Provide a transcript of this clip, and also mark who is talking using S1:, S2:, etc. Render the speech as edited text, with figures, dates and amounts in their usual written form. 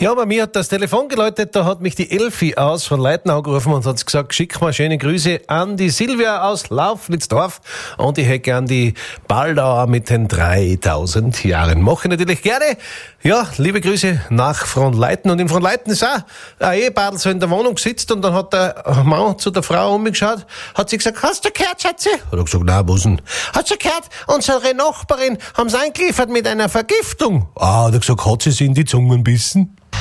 S1: Ja, bei mir hat das Telefon geläutet, da hat mich die Elfi aus von Leiten angerufen und hat gesagt, schick mal schöne Grüße an die Silvia aus Laufnitzdorf und ich hätte gern die Baldauer mit den 3000 Jahren. Mache ich natürlich gerne. Ja, liebe Grüße nach Fronleiten. Und in Fronleiten ist auch ein Ehepaar so in der Wohnung gesitzt und dann hat der Mann zu der Frau umgeschaut, hat sie gesagt, hast du gehört, Schatzi? Hat er gesagt, nein, was denn? Hat sie gehört, unsere Nachbarin haben sie eingeliefert mit einer Vergiftung. Ah, hat er gesagt, hat sie in die Zunge gebissen?